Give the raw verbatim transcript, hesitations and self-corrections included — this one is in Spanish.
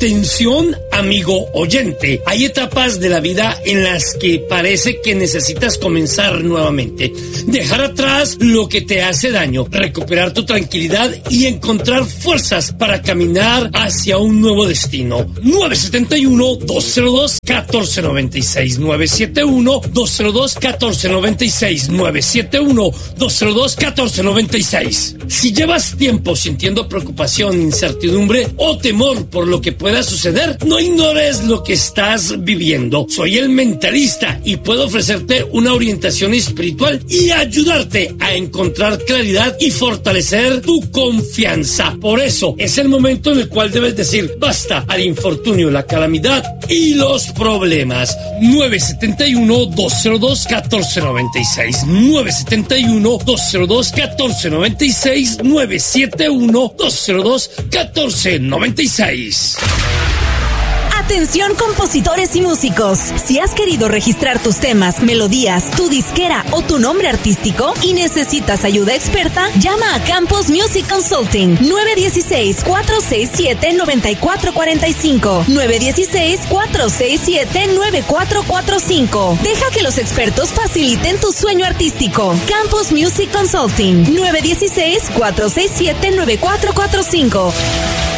Atención, amigo oyente. Hay etapas de la vida en las que parece que necesitas comenzar nuevamente. Dejar atrás lo que te hace daño, recuperar tu tranquilidad y encontrar fuerzas para caminar hacia un nuevo destino. nueve siete uno, dos cero dos, uno cuatro nueve seis. nueve siete uno, dos cero dos, uno cuatro nueve seis. nueve siete uno, dos cero dos, uno cuatro nueve seis. Si llevas tiempo sintiendo preocupación, incertidumbre o temor por lo que pueda suceder, no ignores lo que estás viviendo. Soy el mentalista y puedo ofrecerte una orientación espiritual y ayudarte a encontrar claridad y fortalecer tu confianza. Por eso es el momento en el cual debes decir basta al infortunio, la calamidad y los problemas. nueve siete uno, dos cero dos, uno cuatro nueve seis. nueve siete uno, dos cero dos, uno cuatro nueve seis. nueve siete uno, dos cero dos, uno cuatro nueve seis. Atención, compositores y músicos. Si has querido registrar tus temas, melodías, tu disquera o tu nombre artístico y necesitas ayuda experta, llama a Campos Music Consulting. nueve uno seis, cuatro seis siete, nueve cuatro cuatro cinco. nueve uno seis, cuatro seis siete, nueve cuatro cuatro cinco. Deja que los expertos faciliten tu sueño artístico. Campos Music Consulting. nueve uno seis, cuatro seis siete, nueve cuatro cuatro cinco.